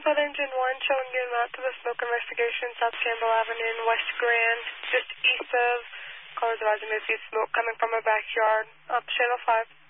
South Engine 1 showing you out to the smoke investigation, South Campbell Avenue in West Grand, just east of, callers advising me to see smoke coming from a backyard, up Channel 5.